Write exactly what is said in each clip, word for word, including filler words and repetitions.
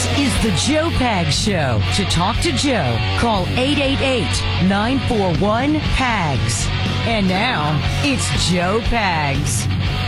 This is the Joe Pags Show. To talk to Joe, call eight eight eight, nine four one, P A G S. And now, it's Joe Pags.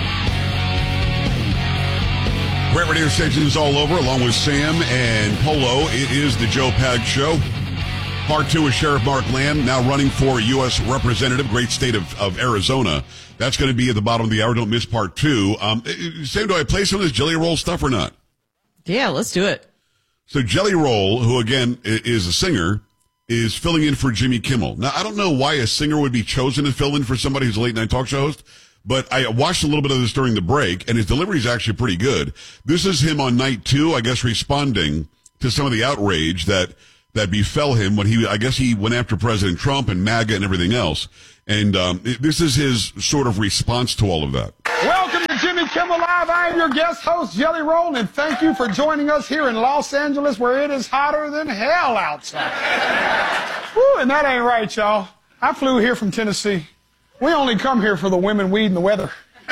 Great radio stations all over, along with Sam and Polo. It is the Joe Pags Show. Part two is Sheriff Mark Lamb, now running for U S Representative, great state of, of Arizona. That's going to be at the bottom of the hour. Don't miss part two. Um, Sam, do I play some of this Jelly Roll stuff or not? Yeah, let's do it. So Jelly Roll, who again is a singer, is filling in for Jimmy Kimmel. Now, I don't know why a singer would be chosen to fill in for somebody who's a late night talk show host, but I watched a little bit of this during the break, and his delivery is actually pretty good. This is him on night two, I guess, responding to some of the outrage that that befell him when he, I guess he went after President Trump and MAGA and everything else. And um, this is his sort of response to all of that. Welcome to Jimmy Kimmel Live. I am your guest host, Jelly Roll, and thank you for joining us here in Los Angeles, where it is hotter than hell outside. Woo, and that ain't right, y'all. I flew here from Tennessee. We only come here for the women, weed, and the weather.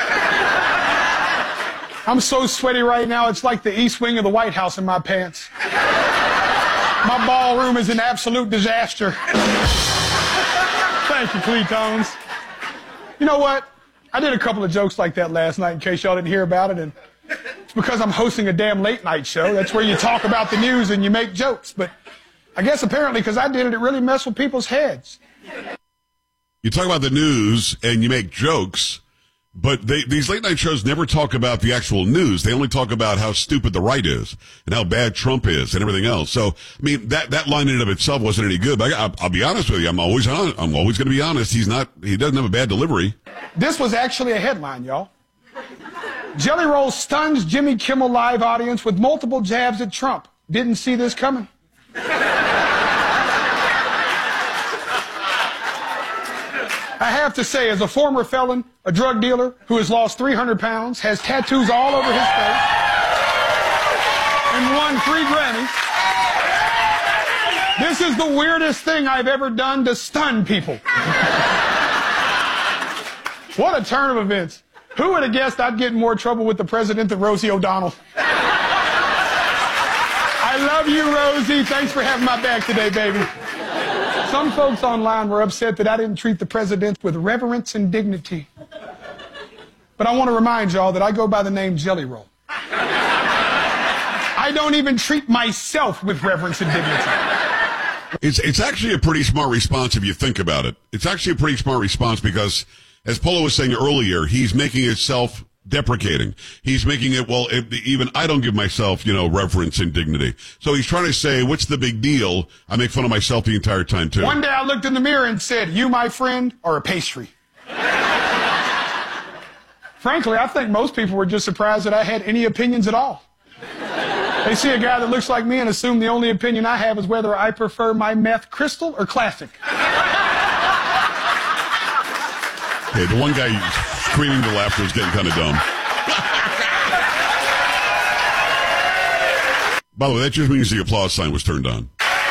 I'm so sweaty right now, it's like the east wing of the White House in my pants. My ballroom is an absolute disaster. Thank you, Cletones. You know what? I did a couple of jokes like that last night in case y'all didn't hear about it, and it's because I'm hosting a damn late night show. That's where you talk about the news and you make jokes. But I guess apparently because I did it, it really messed with people's heads. You talk about the news and you make jokes, but they, these late night shows never talk about the actual news. They only talk about how stupid the right is and how bad Trump is and everything else. So, I mean, that, that line in and of itself wasn't any good. But I, I'll be honest with you. I'm always on, I'm always going to be honest. He's not, he doesn't have a bad delivery. This was actually a headline, y'all. Jelly Roll stuns Jimmy Kimmel Live audience with multiple jabs at Trump. Didn't see this coming. I have to say, as a former felon, a drug dealer who has lost three hundred pounds, has tattoos all over his face, and won three Grammys, this is the weirdest thing I've ever done to stun people. What a turn of events. Who would have guessed I'd get in more trouble with the president than Rosie O'Donnell? I love you, Rosie. Thanks for having my back today, baby. Some folks online were upset that I didn't treat the president with reverence and dignity. But I want to remind y'all that I go by the name Jelly Roll. I don't even treat myself with reverence and dignity. It's, it's actually a pretty smart response if you think about it. It's actually a pretty smart response because, as Polo was saying earlier, he's making it self-deprecating. He's making it, well, if, even I don't give myself, you know, reverence and dignity. So he's trying to say, what's the big deal? I make fun of myself the entire time, too. One day I looked in the mirror and said, you, my friend, are a pastry. Frankly, I think most people were just surprised that I had any opinions at all. They see a guy that looks like me and assume the only opinion I have is whether I prefer my meth crystal or classic. Okay, the one guy screaming the laughter is getting kind of dumb. By the way, that just means the applause sign was turned on.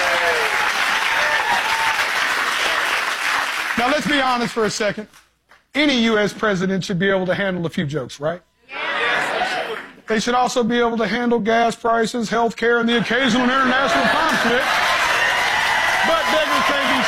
Now, let's be honest for a second. Any U S president should be able to handle a few jokes, right? Yes. They should also be able to handle gas prices, health care, and the occasional international conflict. But beggars can't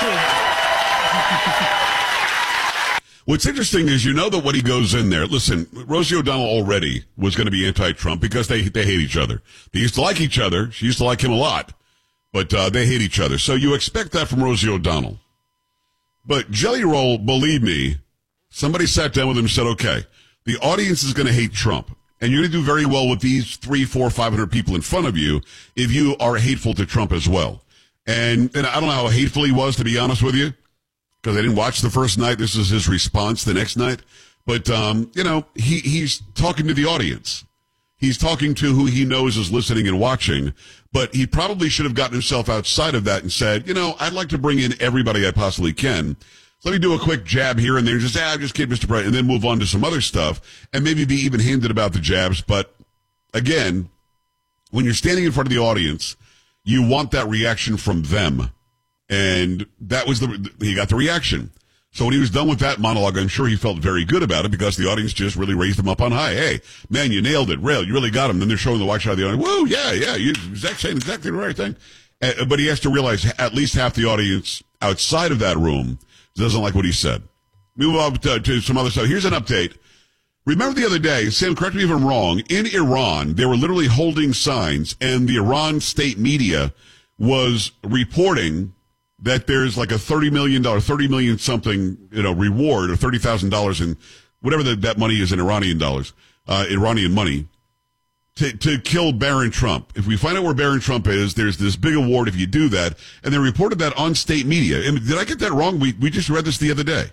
be choosers. What's interesting is you know that when he goes in there, listen, Rosie O'Donnell already was going to be anti-Trump because they they hate each other. They used to like each other. She used to like him a lot. But uh, they hate each other. So you expect that from Rosie O'Donnell. But Jelly Roll, believe me, somebody sat down with him and said, okay, the audience is going to hate Trump. And you're going to do very well with these three, four, five hundred people in front of you if you are hateful to Trump as well. And, and I don't know how hateful he was, to be honest with you, because I didn't watch the first night. This is his response the next night. But, um, you know, he, he's talking to the audience. He's talking to who he knows is listening and watching. But he probably should have gotten himself outside of that and said, you know, I'd like to bring in everybody I possibly can. Let me do a quick jab here and there. Just, ah, just kid, Mister President, and then move on to some other stuff and maybe be even-handed about the jabs. But, again, when you're standing in front of the audience, you want that reaction from them. And that was the, he got the reaction. So when he was done with that monologue, I'm sure he felt very good about it because the audience just really raised him up on high. Hey, man, you nailed it. Rail, you really got him. Then they're showing the watch out of the audience. Whoa, yeah, yeah, you're exact saying exactly the right thing. Uh, but he has to realize at least half the audience outside of that room doesn't like what he said. Move on to, to some other stuff. Here's an update. Remember the other day, Sam, correct me if I'm wrong, in Iran, they were literally holding signs, and the Iran state media was reporting that there's like a thirty million dollars, thirty million something, you know, reward, or thirty thousand dollars in whatever the, that money is in Iranian dollars, uh, Iranian money, to, to kill Barron Trump. If we find out where Barron Trump is, there's this big award if you do that. And they reported that on state media. And did I get that wrong? We, we just read this the other day.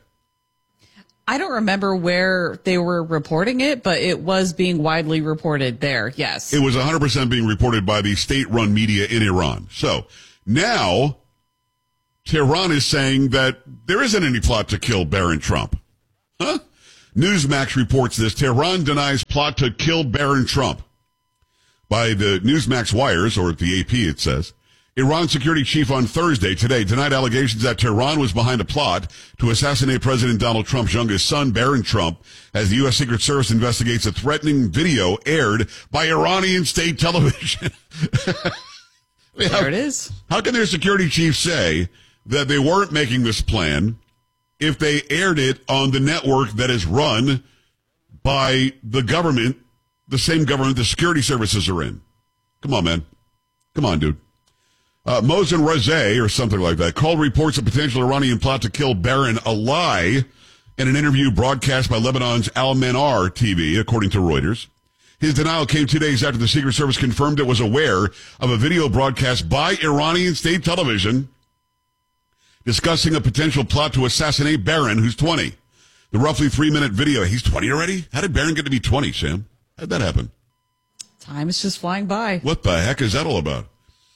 I don't remember where they were reporting it, but it was being widely reported there. Yes. It was one hundred percent being reported by the state-run media in Iran. So now Tehran is saying that there isn't any plot to kill Barron Trump. Huh? Newsmax reports this. Tehran denies plot to kill Barron Trump. By the Newsmax wires, or the A P it says, Iran security chief on Thursday, today, denied allegations that Tehran was behind a plot to assassinate President Donald Trump's youngest son, Barron Trump, as the U S. Secret Service investigates a threatening video aired by Iranian state television. I mean, there how, it is. How can their security chief say that they weren't making this plan if they aired it on the network that is run by the government, the same government the security services are in? Come on, man. Come on, dude. Uh, Mohsen Razeh, or something like that, called reports of potential Iranian plot to kill Barron a lie in an interview broadcast by Lebanon's Al-Manar T V, according to Reuters. His denial came two days after the Secret Service confirmed it was aware of a video broadcast by Iranian state television discussing a potential plot to assassinate Barron, who's twenty. The roughly three-minute video, he's twenty already? How did Barron get to be twenty, Sam? How'd that happen? Time is just flying by. What the heck is that all about?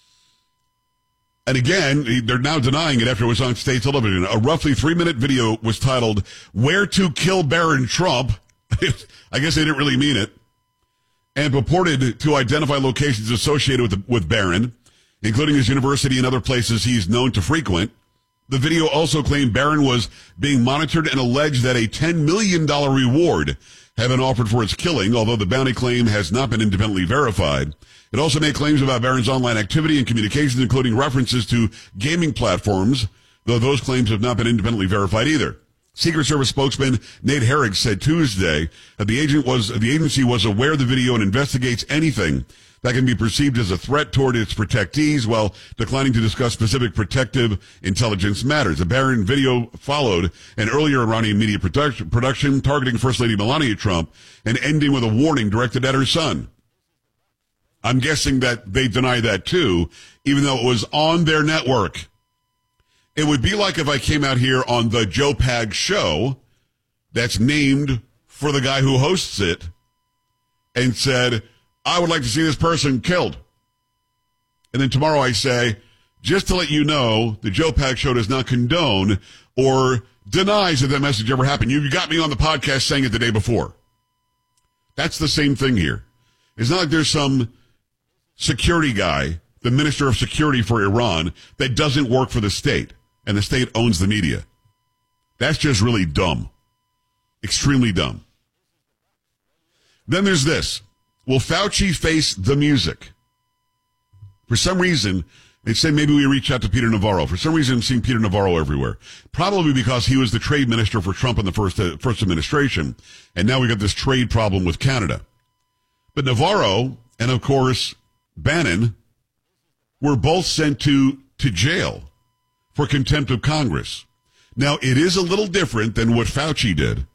And again, they're now denying it after it was on state television. A roughly three-minute video was titled, Where to Kill Barron Trump. I guess they didn't really mean it. And purported to identify locations associated with, the, with Barron, including his university and other places he's known to frequent. The video also claimed Barron was being monitored and alleged that a ten million dollars reward had been offered for its killing, although the bounty claim has not been independently verified. It also made claims about Barron's online activity and communications, including references to gaming platforms, though those claims have not been independently verified either. Secret Service spokesman Nate Herrig said Tuesday that the agent was the agency was aware of the video and investigates anything that can be perceived as a threat toward its protectees, while declining to discuss specific protective intelligence matters. The Barron video followed an earlier Iranian media production, production targeting First Lady Melania Trump and ending with a warning directed at her son. I'm guessing that they deny that too, even though it was on their network. It would be like if I came out here on the Joe Pag show that's named for the guy who hosts it and said, I would like to see this person killed. And then tomorrow I say, just to let you know, the Joe Pag show does not condone or denies that that message ever happened. You got me on the podcast saying it the day before. That's the same thing here. It's not like there's some security guy, the minister of security for Iran, that doesn't work for the state, and the state owns the media. That's just really dumb. Extremely dumb. Then there's this. Will Fauci face the music? For some reason, they say maybe we reach out to Peter Navarro. For some reason, I'm seeing Peter Navarro everywhere. Probably because he was the trade minister for Trump in the first, uh, first administration, and now we got this trade problem with Canada. But Navarro and, of course, Bannon were both sent to, to jail for contempt of Congress. Now, it is a little different than what Fauci did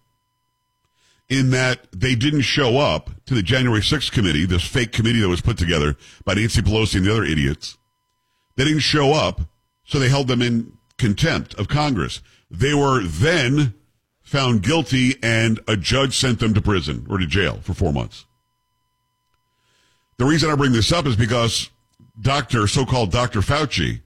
in that they didn't show up to the January sixth committee, this fake committee that was put together by Nancy Pelosi and the other idiots. They didn't show up, so they held them in contempt of Congress. They were then found guilty, and a judge sent them to prison or to jail for four months. The reason I bring this up is because Doctor, so-called Doctor Fauci,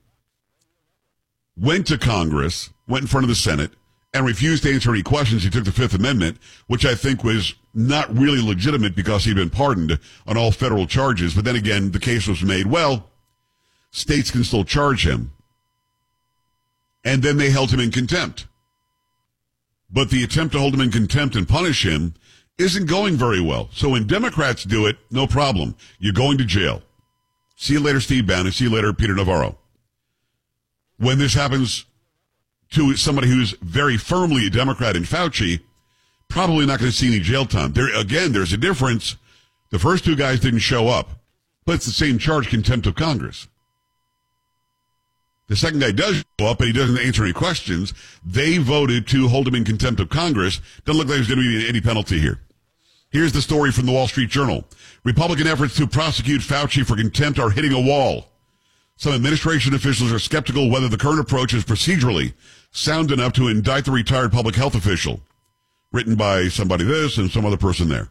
went to Congress, went in front of the Senate, and refused to answer any questions. He took the Fifth Amendment, which I think was not really legitimate because he'd been pardoned on all federal charges. But then again, the case was made, well, states can still charge him. And then they held him in contempt. but the attempt to hold him in contempt and punish him isn't going very well. So when Democrats do it, no problem. You're going to jail. See you later, Steve Bannon. See you later, Peter Navarro. When this happens to somebody who's very firmly a Democrat in Fauci, probably not going to see any jail time. There, again, there's a difference. The first two guys didn't show up, but it's the same charge, contempt of Congress. The second guy does show up, and he doesn't answer any questions. They voted to hold him in contempt of Congress. Doesn't look like there's going to be any penalty here. Here's the story from the Wall Street Journal. Republican efforts to prosecute Fauci for contempt are hitting a wall. Some administration officials are skeptical whether the current approach is procedurally sound enough to indict the retired public health official. Written by somebody this and some other person there.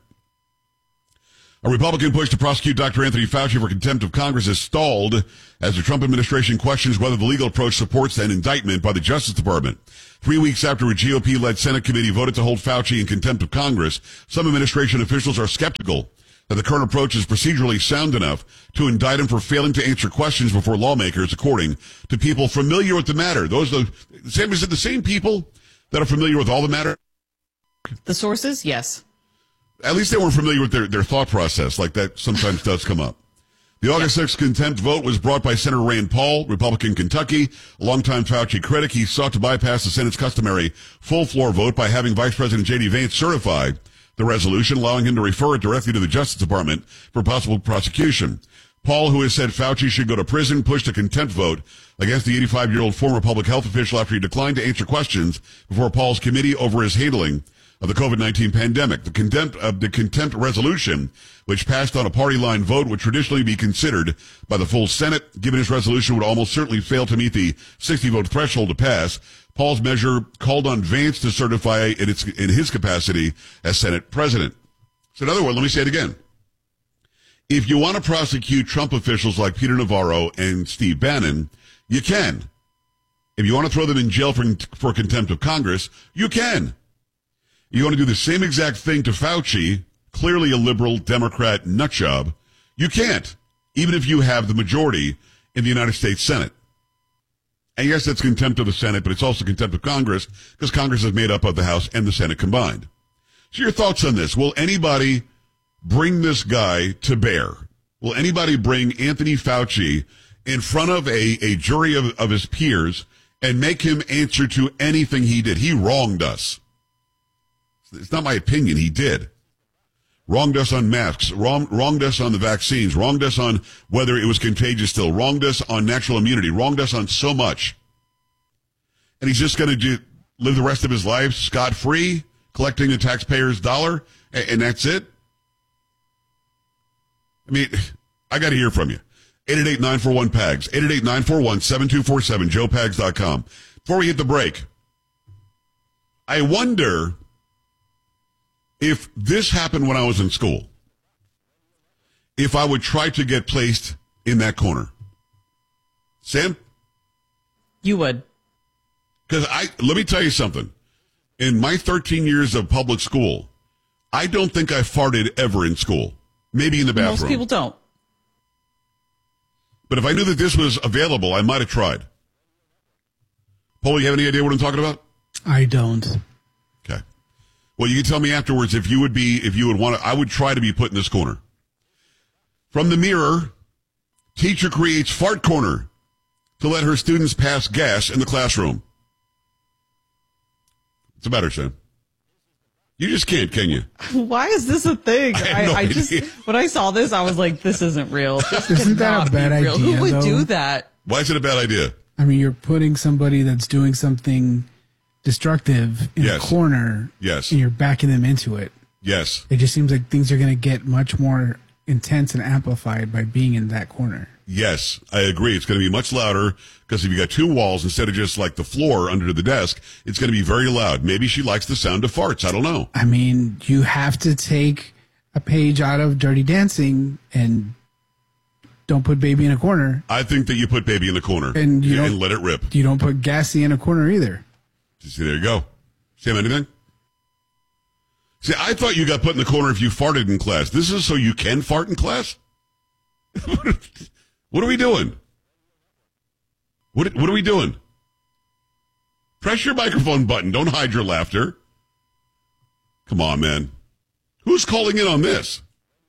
A Republican push to prosecute Doctor Anthony Fauci for contempt of Congress is stalled as the Trump administration questions whether the legal approach supports an indictment by the Justice Department. Three weeks after a G O P-led Senate committee voted to hold Fauci in contempt of Congress, some administration officials are skeptical that the current approach is procedurally sound enough to indict him for failing to answer questions before lawmakers, according to people familiar with the matter. Those are the same, is it the same people that are familiar with all the matter? The sources, yes. At least they weren't familiar with their, their thought process, like that sometimes does come up. The August sixth contempt vote was brought by Senator Rand Paul, Republican Kentucky, a longtime Fauci critic. He sought to bypass the Senate's customary full floor vote by having Vice President J D Vance certify the resolution, allowing him to refer it directly to the Justice Department for possible prosecution. Paul, who has said Fauci should go to prison, pushed a contempt vote against the eighty-five-year-old former public health official after he declined to answer questions before Paul's committee over his handling of the COVID nineteen pandemic. The contempt of the contempt resolution, which passed on a party line vote, would traditionally be considered by the full Senate. Given his resolution would almost certainly fail to meet the sixty vote threshold to pass, Paul's measure called on Vance to certify in, its, in his capacity as Senate president. So in other words, let me say it again. If you want to prosecute Trump officials like Peter Navarro and Steve Bannon, you can. If you want to throw them in jail for, for contempt of Congress, you can. You want to do the same exact thing to Fauci, clearly a liberal Democrat nutjob, you can't, even if you have the majority in the United States Senate. And yes, that's contempt of the Senate, but it's also contempt of Congress because Congress is made up of the House and the Senate combined. So your thoughts on this? Will anybody bring this guy to bear? Will anybody bring Anthony Fauci in front of a, a jury of, of his peers and make him answer to anything he did? He wronged us. It's not my opinion. He did. Wronged us on masks, wrong, wronged us on the vaccines, wronged us on whether it was contagious still, wronged us on natural immunity, wronged us on so much. And he's just going to do, live the rest of his life scot-free, collecting the taxpayer's dollar, and, and that's it? I mean, I got to hear from you. eight eight eight, nine four one, P A G S, eight eight eight, nine four one, seven two four seven, joe pags dot com. Before we hit the break, I wonder if this happened when I was in school, if I would try to get placed in that corner. Sam? You would. Because I, let me tell you something. In my thirteen years of public school, I don't think I farted ever in school. Maybe in the bathroom. Most people don't. But if I knew that this was available, I might have tried. Paul, you have any idea what I'm talking about? I don't. Okay. Well, you can tell me afterwards if you would be, if you would want to, I would try to be put in this corner. From the Mirror, teacher creates fart corner to let her students pass gas in the classroom. What's the matter, Sam? You just can't, can you? Why is this a thing? I, I, no I just, when I saw this, I was like, this isn't real. This Isn't that a bad be real. idea, Who would though? do that? Why is it a bad idea? I mean, you're putting somebody that's doing something destructive in Yes. a corner. Yes. And you're backing them into it. Yes. It just seems like things are going to get much more intense and amplified by being in that corner. Yes, I agree. It's going to be much louder because if you got two walls instead of just like the floor under the desk, it's going to be very loud. Maybe she likes the sound of farts. I don't know. I mean, you have to take a page out of Dirty Dancing and don't put baby in a corner. I think that you put baby in the corner And you and don't- let it rip. You don't put Gassy in a corner either. See, there you go. Sam, anything? See, I thought you got put in the corner if you farted in class. This is so you can fart in class? What are we doing? What, what are we doing? Press your microphone button. Don't hide your laughter. Come on, man. Who's calling in on this?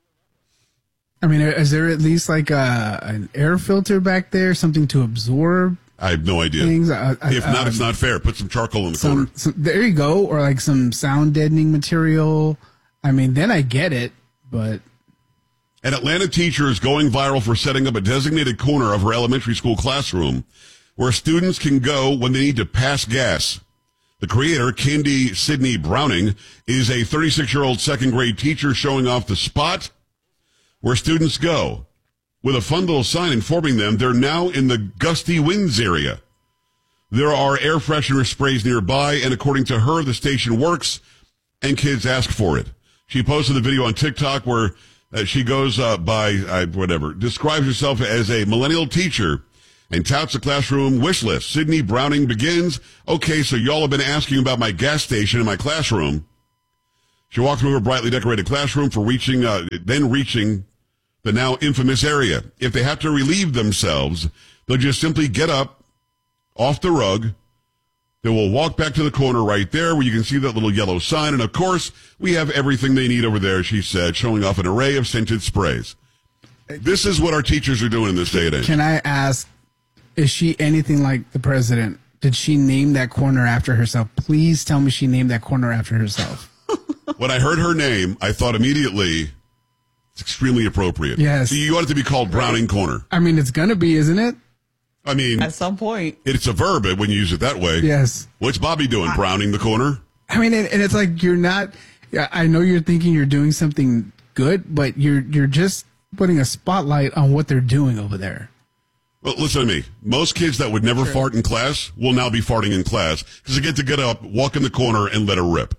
I mean, is there at least like a, an air filter back there, something to absorb I have no idea. things? I, I, If not, um, it's not fair. Put some charcoal in the some, corner. some, there you go, or like some sound deadening material. I mean, then I get it, but An Atlanta teacher is going viral for setting up a designated corner of her elementary school classroom where students can go when they need to pass gas. The creator, Candy Sydney Browning, is a thirty-six-year-old second-grade teacher showing off the spot where students go with a fun little sign informing them they're now in the gusty winds area. There are air freshener sprays nearby, and according to her, the station works, and kids ask for it. She posted a video on TikTok where uh, she goes uh, by, uh, whatever, describes herself as a millennial teacher and touts a classroom wish list. Sydney Browning begins, okay, so y'all have been asking about my gas station in my classroom. She walked through her brightly decorated classroom for reaching, uh, then reaching the now infamous area. If they have to relieve themselves, they'll just simply get up off the rug. They will walk back to the corner right there where you can see that little yellow sign. And of course, we have everything they need over there, she said, showing off an array of scented sprays. This is what our teachers are doing in this day and age. can I ask, is she anything like the president? Did she name that corner after herself? Please tell me she named that corner after herself. When I heard her name, I thought immediately it's extremely appropriate. Yes. So you want it to be called Browning Corner. I mean, it's going to be, isn't it? I mean, At some point. it's a verb when you use it that way. Yes. What's Bobby doing? Browning the corner? I mean, and, and it's like you're not. I know you're thinking you're doing something good, but you're you're just putting a spotlight on what they're doing over there. Well, listen to me. Most kids that would never fart in class will now be farting in class because they get to get up, walk in the corner, and let her rip.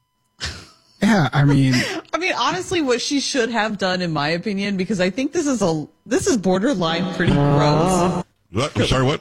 Yeah, I mean, I mean, honestly, what she should have done, in my opinion, because I think this is a this is borderline pretty gross. What? I'm sorry, what?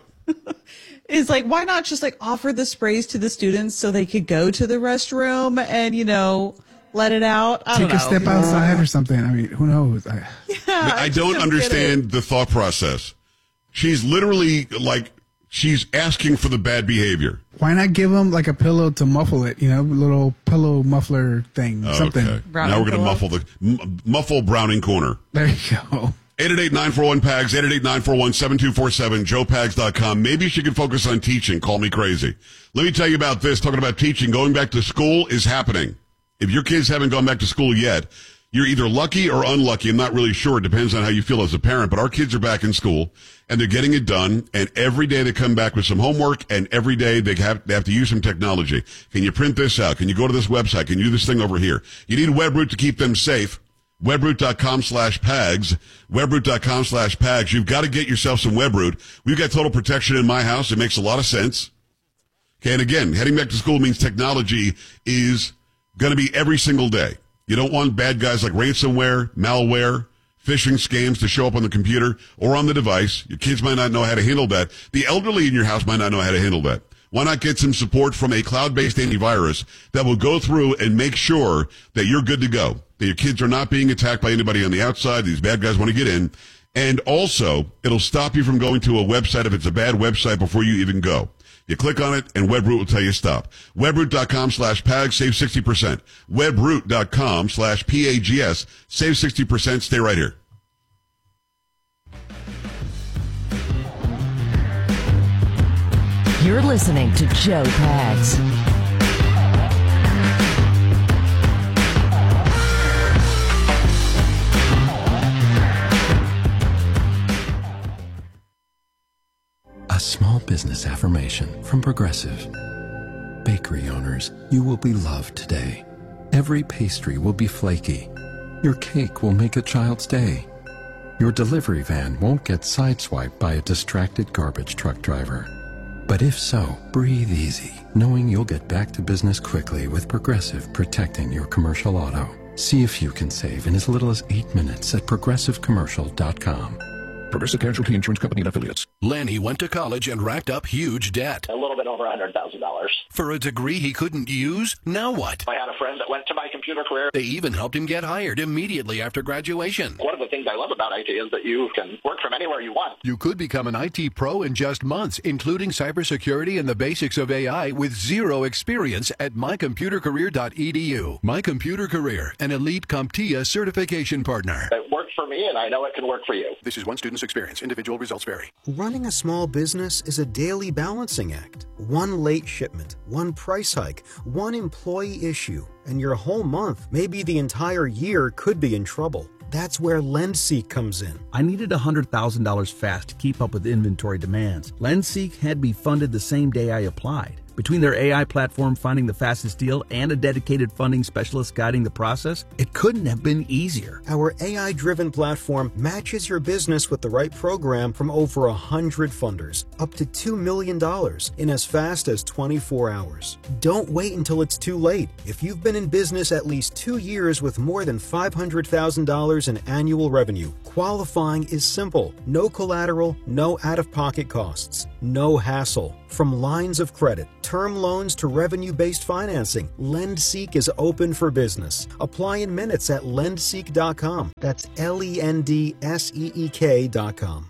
Is like, why not just like offer the sprays to the students so they could go to the restroom and, you know, let it out? I take don't a know. step outside or something. I mean, who knows? I, I, I just don't don't get understand the thought process. She's literally like, she's asking for the bad behavior. why not give them like a pillow to muffle it? You know, a little pillow muffler thing, something. Okay. Browning Now we're going to pillow? muffle the m- muffle Browning Corner. There you go. eight eight eight, nine four one, P A G S, eight eight eight, nine four one, seven two four seven, joe pags dot com. Maybe she could focus on teaching. Call me crazy. Let me tell you about this. Talking about teaching, going back to school is happening. If your kids haven't gone back to school yet, you're either lucky or unlucky. I'm not really sure. It depends on how you feel as a parent. But our kids are back in school, and they're getting it done. And every day they come back with some homework, and every day they have, they have to use some technology. Can you print this out? Can you go to this website? Can you do this thing over here? You need WebRoot to keep them safe. Webroot.com slash PAGS. Webroot.com slash PAGS. You've got to get yourself some Webroot. We've got total protection in my house. It makes a lot of sense. Okay, and again, heading back to school means technology is going to be every single day. You don't want bad guys like ransomware, malware, phishing scams to show up on the computer or on the device. Your kids might not know how to handle that. The elderly in your house might not know how to handle that. Why not get some support from a cloud-based antivirus that will go through and make sure that you're good to go, that your kids are not being attacked by anybody on the outside. These bad guys want to get in. And also, it'll stop you from going to a website if it's a bad website before you even go. You click on it, and WebRoot will tell you stop. Webroot.com slash PAGS, save sixty percent. Webroot.com slash P A G S, save sixty percent. Stay right here. You're listening to Joe Pags. A small business affirmation from Progressive. Bakery owners, you will be loved today. Every pastry will be flaky. Your cake will make a child's day. Your delivery van won't get sideswiped by a distracted garbage truck driver. But if so, breathe easy, knowing you'll get back to business quickly with Progressive protecting your commercial auto. See if you can save in as little as eight minutes at progressive commercial dot com. Progressive Casualty Insurance Company and Affiliates. Lenny went to college and racked up huge debt. A little bit over one hundred thousand dollars. For a degree he couldn't use? Now what? I had a friend that went to My Computer Career. They even helped him get hired immediately after graduation. One of the things I love about I T is that you can work from anywhere you want. You could become an I T pro in just months, including cybersecurity and the basics of A I with zero experience at my computer career dot e d u. My Computer Career, an elite CompTIA certification partner. It worked for me, and I know it can work for you. This is one student's experience. Individual results vary. Running a small business is a daily balancing act. One late shipment, one price hike, one employee issue, and your whole month, maybe the entire year, could be in trouble. That's where LendSeek comes in. I needed one hundred thousand dollars fast to keep up with inventory demands. LendSeek had me funded the same day I applied. Between their A I platform finding the fastest deal and a dedicated funding specialist guiding the process, it couldn't have been easier. Our A I-driven platform matches your business with the right program from over one hundred funders, up to two million dollars in as fast as twenty-four hours. Don't wait until it's too late. If you've been in business at least two years with more than five hundred thousand dollars in annual revenue, qualifying is simple. No collateral, no out-of-pocket costs, no hassle. From lines of credit, term loans to revenue-based financing, LendSeek is open for business. Apply in minutes at lendseek dot com. That's L E N D S E E K dot com.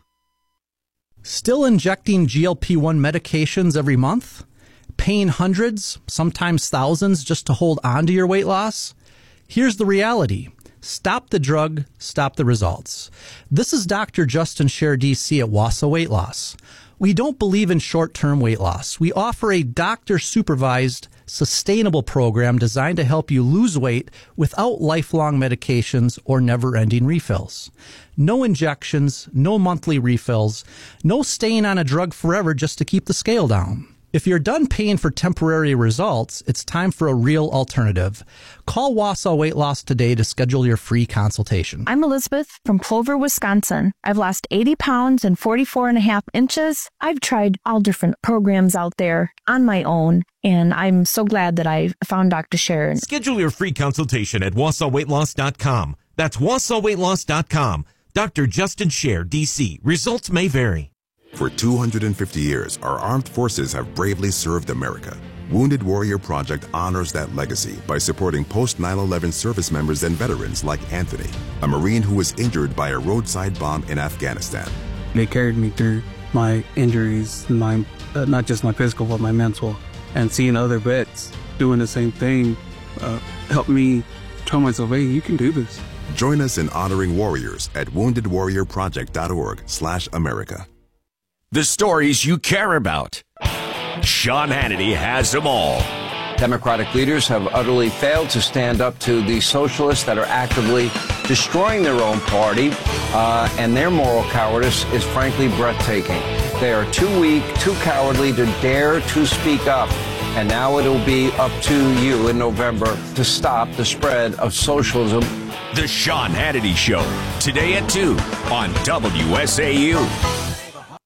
Still injecting G L P one medications every month? Paying hundreds, sometimes thousands, just to hold on to your weight loss? Here's the reality. Stop the drug, stop the results. This is Doctor Justin Scher, D C at Wausau Weight Loss. We don't believe in short-term weight loss. We offer a doctor-supervised, sustainable program designed to help you lose weight without lifelong medications or never-ending refills. No injections, no monthly refills, no staying on a drug forever just to keep the scale down. If you're done paying for temporary results, it's time for a real alternative. Call Wausau Weight Loss today to schedule your free consultation. I'm Elizabeth from Clover, Wisconsin. I've lost eighty pounds and forty-four and a half inches. I've tried all different programs out there on my own, and I'm so glad that I found Doctor Scher. Schedule your free consultation at wausau weight loss dot com. That's wausau weight loss dot com. Doctor Justin Scher, D C. Results may vary. For two hundred fifty years, our armed forces have bravely served America. Wounded Warrior Project honors that legacy by supporting post nine eleven service members and veterans like Anthony, a Marine who was injured by a roadside bomb in Afghanistan. They carried me through my injuries, my uh, not just my physical, but my mental. And seeing other vets doing the same thing uh, helped me tell myself, hey, you can do this. Join us in honoring warriors at wounded warrior project dot org slash America. The stories you care about. Sean Hannity has them all. Democratic leaders have utterly failed to stand up to the socialists that are actively destroying their own party, uh, and their moral cowardice is frankly breathtaking. They are too weak, too cowardly to dare to speak up. And now it'll be up to you in November to stop the spread of socialism. The Sean Hannity Show, today at two on W S A U.